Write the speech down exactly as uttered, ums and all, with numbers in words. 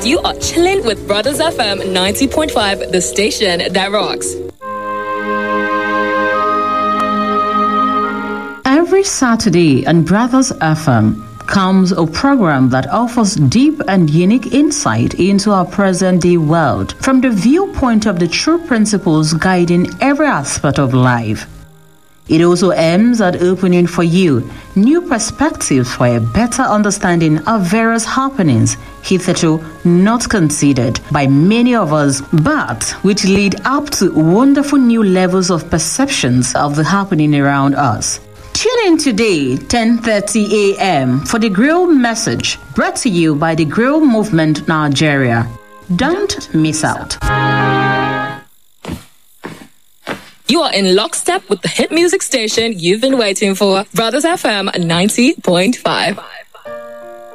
You are chilling with Brothers F M ninety point five, the station that rocks. Every Saturday on Brothers F M comes a program that offers deep and unique insight into our present-day world from the viewpoint of the true principles guiding every aspect of life. It also aims at opening for you new perspectives for a better understanding of various happenings hitherto not considered by many of us, but which lead up to wonderful new levels of perceptions of the happening around us. Tune in today, ten thirty a.m. for the Grill Message, brought to you by the Grill Movement Nigeria. Don't miss out. You are in lockstep with the hit music station you've been waiting for, Brothers F M ninety point five.